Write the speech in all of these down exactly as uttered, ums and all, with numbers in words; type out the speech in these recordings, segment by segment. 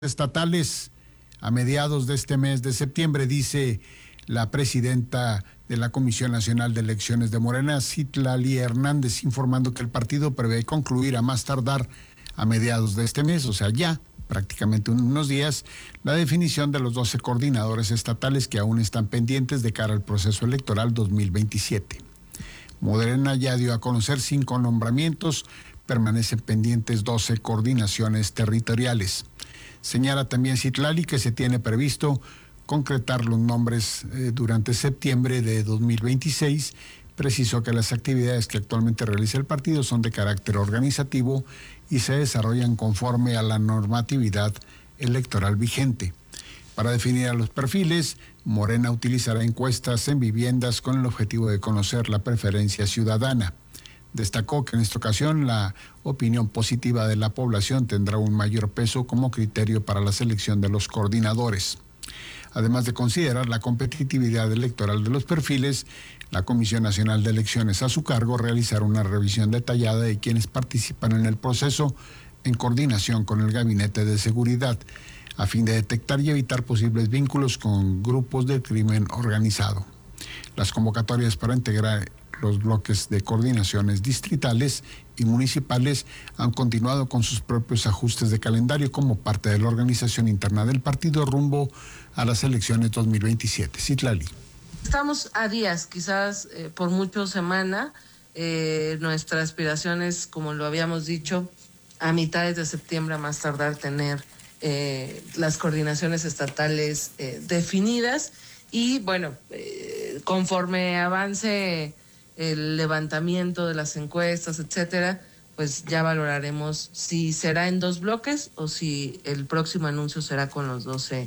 estatales a mediados de este mes de septiembre, dice la presidenta de la Comisión Nacional de Elecciones de Morena, Citlali Hernández, informando que el partido prevé concluir a más tardar a mediados de este mes, o sea, ya prácticamente unos días, la definición de los doce coordinadores estatales que aún están pendientes de cara al proceso electoral dos mil veintisiete. Morena ya dio a conocer cinco nombramientos, permanecen pendientes doce coordinaciones territoriales. Señala también Citlali que se tiene previsto concretar los nombres eh, durante septiembre de dos mil veintiséis. Precisó que las actividades que actualmente realiza el partido son de carácter organizativo y se desarrollan conforme a la normatividad electoral vigente. Para definir a los perfiles, Morena utilizará encuestas en viviendas con el objetivo de conocer la preferencia ciudadana. Destacó que en esta ocasión la opinión positiva de la población tendrá un mayor peso como criterio para la selección de los coordinadores. Además de considerar la competitividad electoral de los perfiles, la Comisión Nacional de Elecciones a su cargo realizará una revisión detallada de quienes participan en el proceso en coordinación con el Gabinete de Seguridad, a fin de detectar y evitar posibles vínculos con grupos del crimen organizado. Las convocatorias para integrar los bloques de coordinaciones distritales y municipales han continuado con sus propios ajustes de calendario como parte de la organización interna del partido rumbo a las elecciones dos mil veintisiete. Citlali. Estamos a días, quizás eh, por mucho semana. Eh, nuestra aspiración es, como lo habíamos dicho, a mitades de septiembre a más tardar tener eh, las coordinaciones estatales eh, definidas y bueno, eh, conforme avance el levantamiento de las encuestas, etcétera, pues ya valoraremos si será en dos bloques o si el próximo anuncio será con los doce.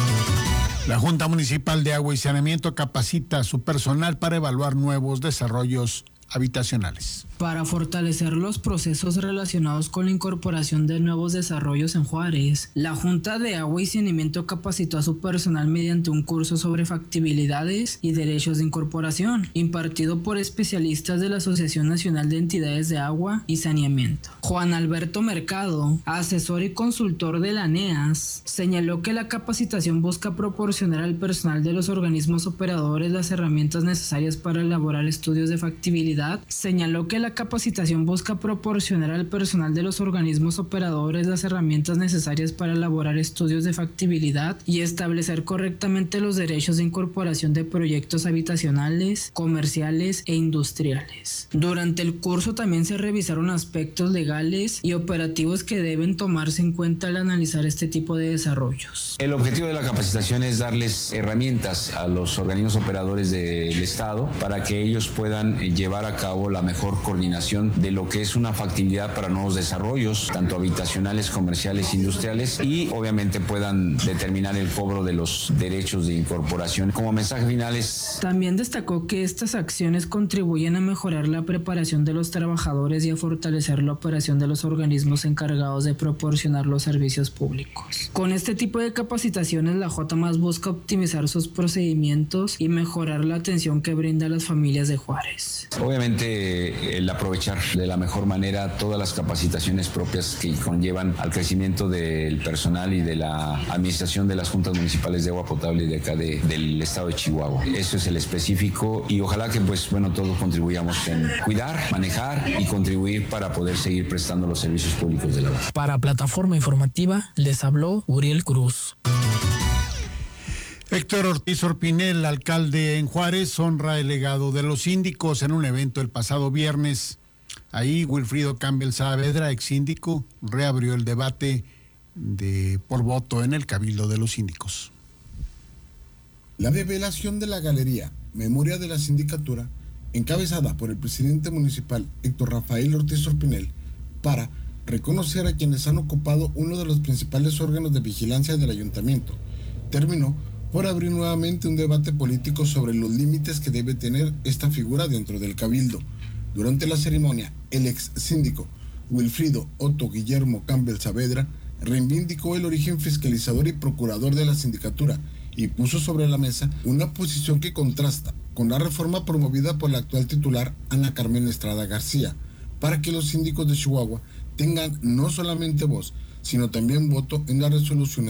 La Junta Municipal de Agua y Saneamiento capacita a su personal para evaluar nuevos desarrollos habitacionales. Para fortalecer los procesos relacionados con la incorporación de nuevos desarrollos en Juárez, la Junta de Agua y Saneamiento capacitó a su personal mediante un curso sobre factibilidades y derechos de incorporación, impartido por especialistas de la Asociación Nacional de Entidades de Agua y Saneamiento. Juan Alberto Mercado, asesor y consultor de la N E A S, señaló que la capacitación busca proporcionar al personal de los organismos operadores las herramientas necesarias para elaborar estudios de factibilidad. Señaló que la capacitación busca proporcionar al personal de los organismos operadores las herramientas necesarias para elaborar estudios de factibilidad y establecer correctamente los derechos de incorporación de proyectos habitacionales, comerciales e industriales. Durante el curso también se revisaron aspectos legales y operativos que deben tomarse en cuenta al analizar este tipo de desarrollos. El objetivo de la capacitación es darles herramientas a los organismos operadores del Estado para que ellos puedan llevar a cabo la mejor coordinación de lo que es una factibilidad para nuevos desarrollos, tanto habitacionales, comerciales, industriales, y obviamente puedan determinar el cobro de los derechos de incorporación. Como mensaje final es... También destacó que estas acciones contribuyen a mejorar la preparación de los trabajadores y a fortalecer la operación de los organismos encargados de proporcionar los servicios públicos. Con este tipo de capacitaciones, la J M A S busca optimizar sus procedimientos y mejorar la atención que brinda a las familias de Juárez. Obviamente el aprovechar de la mejor manera todas las capacitaciones propias que conllevan al crecimiento del personal y de la administración de las juntas municipales de agua potable de acá de, del estado de Chihuahua. Eso es el específico y ojalá que pues bueno todos contribuyamos en cuidar, manejar y contribuir para poder seguir prestando los servicios públicos del agua. Para Plataforma Informativa les habló Uriel Cruz. Héctor Ortiz Orpinel, alcalde en Juárez, honra el legado de los síndicos en un evento el pasado viernes. Ahí Wilfrido Campbell Saavedra, ex síndico, reabrió el debate de por voto en el Cabildo de los Síndicos. La revelación de la galería Memoria de la Sindicatura, encabezada por el presidente municipal Héctor Rafael Ortiz Orpinel, para reconocer a quienes han ocupado uno de los principales órganos de vigilancia del ayuntamiento, terminó por abrir nuevamente un debate político sobre los límites que debe tener esta figura dentro del Cabildo. Durante la ceremonia, el ex síndico Wilfrido Otto Guillermo Campbell Saavedra reivindicó el origen fiscalizador y procurador de la sindicatura y puso sobre la mesa una posición que contrasta con la reforma promovida por la actual titular Ana Carmen Estrada García, para que los síndicos de Chihuahua tengan no solamente voz, sino también voto en las resoluciones